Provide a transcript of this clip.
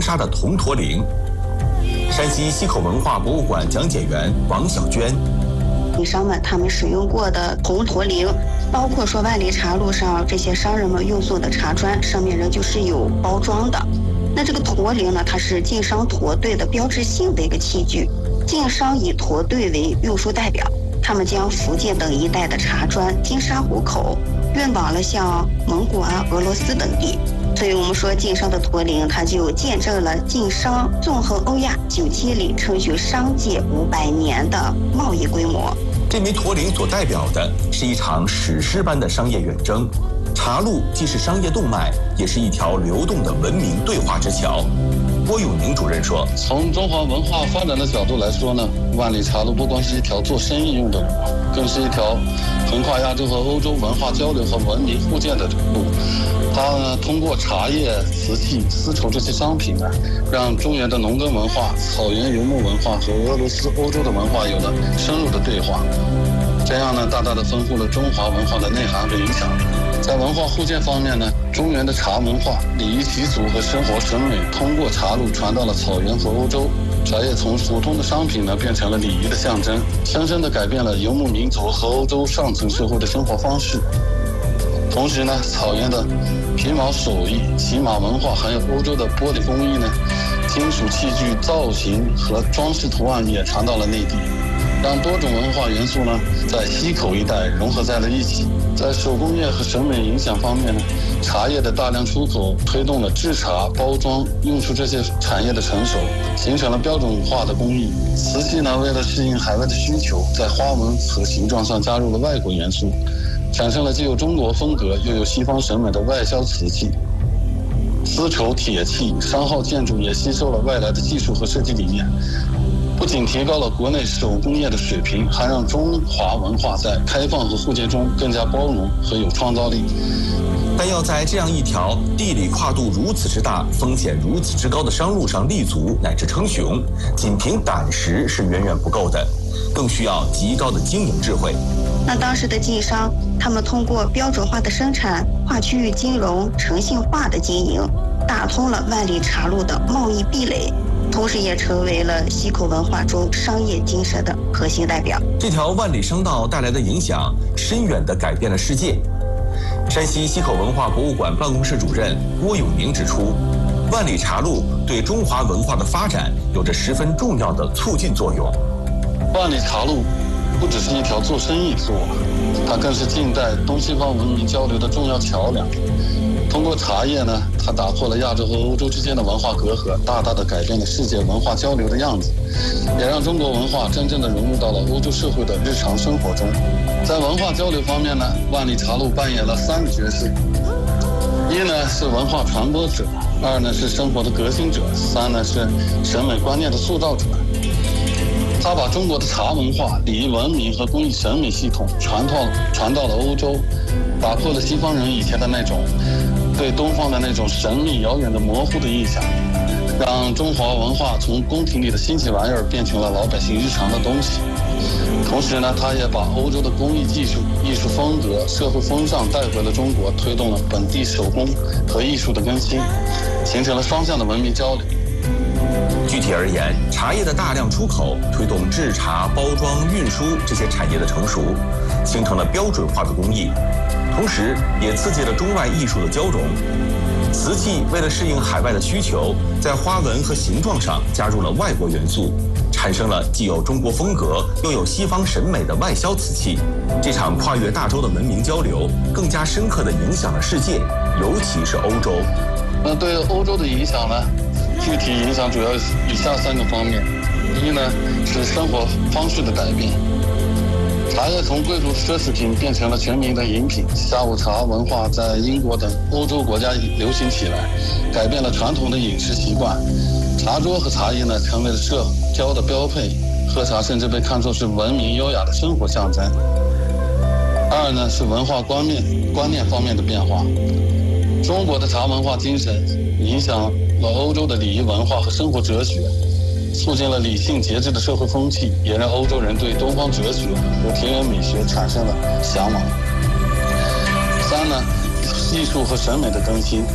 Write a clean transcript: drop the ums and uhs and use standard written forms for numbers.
沙的铜驼铃。山西西口文化博物馆讲解员王小娟。 经商们他们使用过的铜驼铃，包括说万里茶路上这些商人们用送的茶砖，上面仍旧是有包装的。那这个驼铃呢，它是晋商驼队的标志性的一个器具。晋商以驼队为运输代表，他们将福建等一带的茶砖、金沙湖口运往了像蒙古啊、俄罗斯等地。所以我们说晋商的驼铃，它就见证了晋商纵横欧亚97里称雄商界500年的贸易规模。 这枚驼铃所代表的是一场史诗般的商业远征。茶路既是商业动脉，也是一条流动的文明对话之桥。郭永宁主任说， 从中华文化发展的角度来说呢，万里茶路不光是一条做生意用的路，更是一条横跨亚洲和欧洲文化交流和文明互鉴的路。它呢，通过茶叶、瓷器、丝绸这些商品呢，让中原的农耕文化、草原游牧文化和俄罗斯、欧洲的文化有了深入的对话。这样呢，大大的丰富了中华文化的内涵和影响力。在文化互鉴方面呢，中原的茶文化、礼仪习俗和生活审美通过茶路传到了草原和欧洲。茶叶从普通的商品呢，变成了礼仪的象征，深深地改变了游牧民族和欧洲上层社会的生活方式。同时呢，草原的皮毛手艺、骑马文化，还有欧洲的玻璃工艺呢，金属器具造型和装饰图案也传到了内地，让多种文化元素呢，在西口一带融合在了一起。在手工业和审美影响方面呢，茶叶的大量出口推动了制茶、包装、运输这些产业的成熟，形成了标准化的工艺。瓷器呢，为了适应海外的需求，在花纹和形状上加入了外国元素，产生了既有中国风格又有西方审美的外销瓷器。丝绸、铁器、商号建筑也吸收了外来的技术和设计理念，不仅提高了国内手工业的水平，还让中华文化在开放和互鉴中更加包容和有创造力。 但要在这样一条地理跨度如此之大、风险如此之高的商路上立足乃至称雄，仅凭胆识是远远不够的，更需要极高的经营智慧。 那当时的晋商，他们通过标准化的生产、跨区域金融、诚信化的经营，打通了万里茶路的贸易壁垒，同时也成为了西口文化中商业精神的核心代表。 这条万里商道带来的影响，深远地改变了世界。山西西口文化博物馆办公室主任郭永宁指出，万里茶路对中华文化的发展有着十分重要的促进作用。 万里茶路不只是一条做生意之路，它更是近代东西方文明交流的重要桥梁。通过茶叶呢，它打破了亚洲和欧洲之间的文化隔阂，大大的改变了世界文化交流的样子，也让中国文化真正的融入到了欧洲社会的日常生活中。在文化交流方面呢，万里茶路扮演了3个角色：一呢是文化传播者，2呢是生活的革新者，3呢是审美观念的塑造者。他把中国的茶文化、礼仪文明和工艺审美系统传到了欧洲，打破了西方人以前的那种对东方的那种神秘遥远的模糊的印象，让中华文化从宫廷里的新奇玩意儿变成了老百姓日常的东西。同时呢，他也把欧洲的工艺技术、艺术风格、社会风尚带回了中国，推动了本地手工和艺术的更新，形成了双向的文明交流。 具体而言，茶叶的大量出口推动制茶、包装、运输这些产业的成熟，形成了标准化的工艺，同时也刺激了中外艺术的交融。瓷器为了适应海外的需求，在花纹和形状上加入了外国元素，产生了既有中国风格又有西方审美的外销瓷器。这场跨越大洲的文明交流，更加深刻地影响了世界，尤其是欧洲。 那对欧洲的影响呢？具体影响主要以下3个方面。一呢是生活方式的改变，茶叶从贵族的奢侈品变成了全民的饮品，下午茶文化在英国等欧洲国家流行起来，改变了传统的饮食习惯。茶桌和茶叶呢成为了社交的标配，喝茶甚至被看作是文明优雅的生活象征。2呢是文化观念方面的变化，中国的茶文化精神影响了欧洲的礼仪文化和生活哲学，促进了理性节制的社会风气，也让欧洲人对东方哲学和田园美学产生了向往。3呢，艺术和审美的更新。